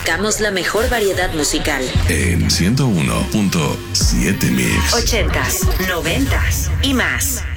Buscamos la mejor variedad musical. En 101.7 Mix. 80s, 90s y más.